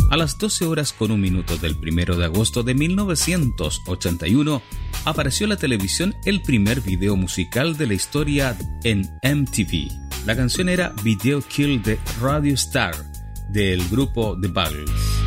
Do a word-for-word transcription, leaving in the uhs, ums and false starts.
A las doce horas con un minuto del primero de agosto de mil novecientos ochenta y uno, apareció en la televisión el primer video musical de la historia en M T V. La canción era Video Kill de Radio Star, del grupo The Buggles.